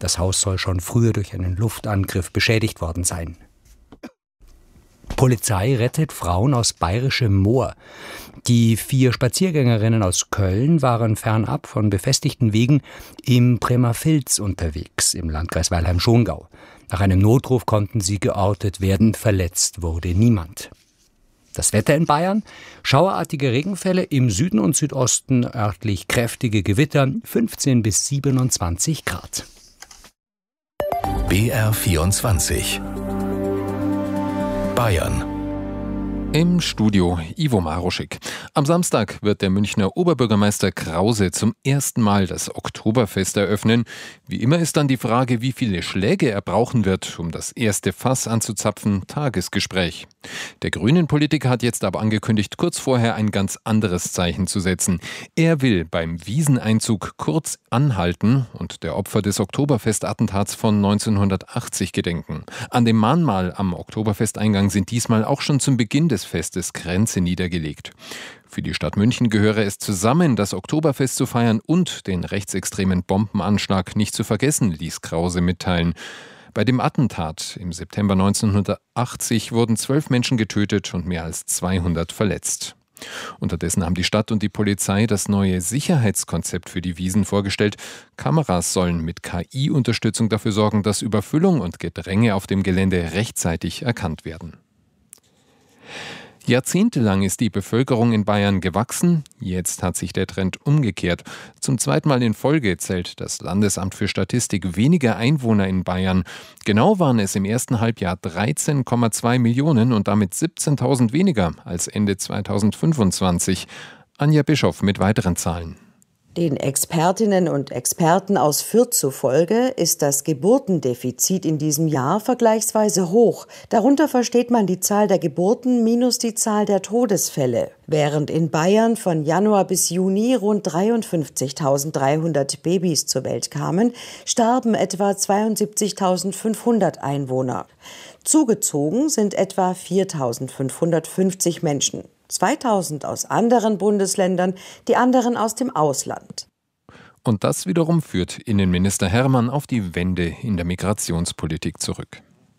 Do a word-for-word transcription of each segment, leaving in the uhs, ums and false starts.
Das Haus soll schon früher durch einen Luftangriff beschädigt worden sein. Polizei rettet Frauen aus bayerischem Moor. Die vier Spaziergängerinnen aus Köln waren fernab von befestigten Wegen im Bremervils unterwegs, im Landkreis Weilheim-Schongau. Nach einem Notruf konnten sie geortet werden, verletzt wurde niemand. Das Wetter in Bayern: schauerartige Regenfälle, im Süden und Südosten örtlich kräftige Gewitter, fünfzehn bis siebenundzwanzig Grad. B R vierundzwanzig Bayern. Im Studio Ivo Maruschik. Am Samstag wird der Münchner Oberbürgermeister Krause zum ersten Mal das Oktoberfest eröffnen. Wie immer ist dann die Frage, wie viele Schläge er brauchen wird, um das erste Fass anzuzapfen, Tagesgespräch. Der Grünen-Politiker hat jetzt aber angekündigt, kurz vorher ein ganz anderes Zeichen zu setzen. Er will beim Wieseneinzug kurz anhalten und der Opfer des Oktoberfest-Attentats von neunzehnhundertachtzig gedenken. An dem Mahnmal am Oktoberfesteingang sind diesmal auch schon zum Beginn des Festes Kränze niedergelegt. Für die Stadt München gehöre es zusammen, das Oktoberfest zu feiern und den rechtsextremen Bombenanschlag nicht zu vergessen, ließ Krause mitteilen. Bei dem Attentat im September neunzehnhundertachtzig wurden zwölf Menschen getötet und mehr als zweihundert verletzt. Unterdessen haben die Stadt und die Polizei das neue Sicherheitskonzept für die Wiesn vorgestellt. Kameras sollen mit K I-Unterstützung dafür sorgen, dass Überfüllung und Gedränge auf dem Gelände rechtzeitig erkannt werden. Jahrzehntelang ist die Bevölkerung in Bayern gewachsen, jetzt hat sich der Trend umgekehrt. Zum zweiten Mal in Folge zählt das Landesamt für Statistik weniger Einwohner in Bayern. Genau waren es im ersten Halbjahr dreizehn Komma zwei Millionen und damit siebzehntausend weniger als Ende zweitausendfünfundzwanzig. Anja Bischoff mit weiteren Zahlen. Den Expertinnen und Experten aus Fürth zufolge ist das Geburtendefizit in diesem Jahr vergleichsweise hoch. Darunter versteht man die Zahl der Geburten minus die Zahl der Todesfälle. Während in Bayern von Januar bis Juni rund dreiundfünfzigtausenddreihundert Babys zur Welt kamen, starben etwa zweiundsiebzigtausendfünfhundert Einwohner. Zugezogen sind etwa viertausendfünfhundertfünfzig Menschen. zweitausend aus anderen Bundesländern, die anderen aus dem Ausland. Und das wiederum führt Innenminister Hermann auf die Wende in der Migrationspolitik zurück.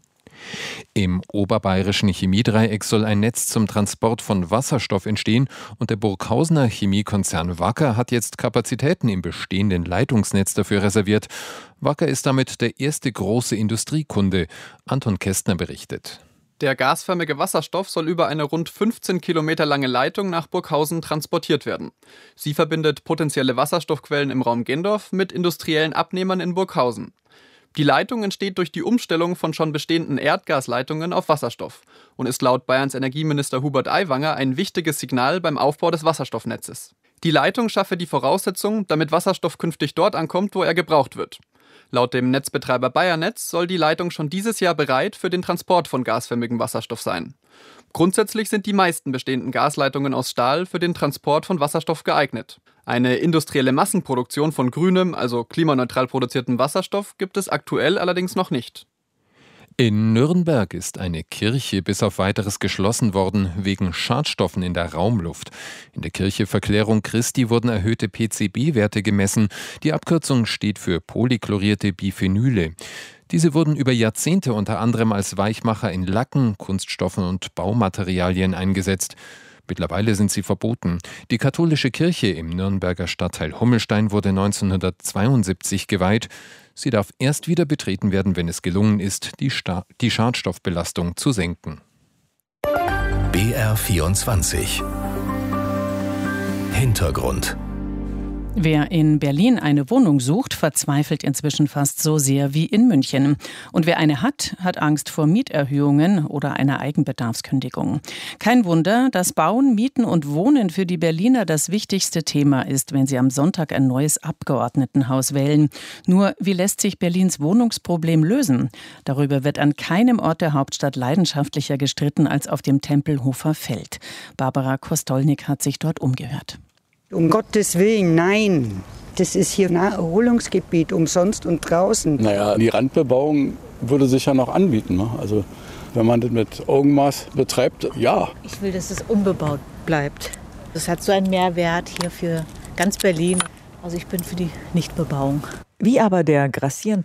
Im oberbayerischen Chemiedreieck soll ein Netz zum Transport von Wasserstoff entstehen und der Burghausener Chemiekonzern Wacker hat jetzt Kapazitäten im bestehenden Leitungsnetz dafür reserviert. Wacker ist damit der erste große Industriekunde. Anton Kästner berichtet. Der gasförmige Wasserstoff soll über eine rund fünfzehn Kilometer lange Leitung nach Burghausen transportiert werden. Sie verbindet potenzielle Wasserstoffquellen im Raum Gendorf mit industriellen Abnehmern in Burghausen. Die Leitung entsteht durch die Umstellung von schon bestehenden Erdgasleitungen auf Wasserstoff und ist laut Bayerns Energieminister Hubert Aiwanger ein wichtiges Signal beim Aufbau des Wasserstoffnetzes. Die Leitung schaffe die Voraussetzung, damit Wasserstoff künftig dort ankommt, wo er gebraucht wird. Laut dem Netzbetreiber Bayernetz soll die Leitung schon dieses Jahr bereit für den Transport von gasförmigem Wasserstoff sein. Grundsätzlich sind die meisten bestehenden Gasleitungen aus Stahl für den Transport von Wasserstoff geeignet. Eine industrielle Massenproduktion von grünem, also klimaneutral produziertem Wasserstoff gibt es aktuell allerdings noch nicht. In Nürnberg ist eine Kirche bis auf Weiteres geschlossen worden, wegen Schadstoffen in der Raumluft. In der Kirche Verklärung Christi wurden erhöhte P C B-Werte gemessen. Die Abkürzung steht für polychlorierte Biphenyle. Diese wurden über Jahrzehnte unter anderem als Weichmacher in Lacken, Kunststoffen und Baumaterialien eingesetzt. Mittlerweile sind sie verboten. Die katholische Kirche im Nürnberger Stadtteil Hummelstein wurde neunzehnhundertzweiundsiebzig geweiht. Sie darf erst wieder betreten werden, wenn es gelungen ist, die, Sta- die Schadstoffbelastung zu senken. B R vierundzwanzig Hintergrund. Wer in Berlin eine Wohnung sucht, verzweifelt inzwischen fast so sehr wie in München. Und wer eine hat, hat Angst vor Mieterhöhungen oder einer Eigenbedarfskündigung. Kein Wunder, dass Bauen, Mieten und Wohnen für die Berliner das wichtigste Thema ist, wenn sie am Sonntag ein neues Abgeordnetenhaus wählen. Nur, wie lässt sich Berlins Wohnungsproblem lösen? Darüber wird an keinem Ort der Hauptstadt leidenschaftlicher gestritten als auf dem Tempelhofer Feld. Barbara Kostolnik hat sich dort umgehört. Um Gottes Willen, nein. Das ist hier ein Erholungsgebiet, umsonst und draußen. Naja, die Randbebauung würde sich ja noch anbieten. Ne? Also wenn man das mit Augenmaß betreibt, ja. Ich will, dass es unbebaut bleibt. Das hat so einen Mehrwert hier für ganz Berlin. Also ich bin für die Nichtbebauung. Wie aber der grassierend